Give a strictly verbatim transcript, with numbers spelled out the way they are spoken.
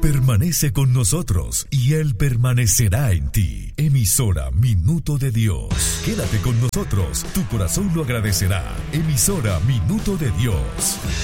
Permanece con nosotros y Él permanecerá en ti. Emisora Minuto de Dios. Quédate con nosotros, tu corazón lo agradecerá. Emisora Minuto de Dios.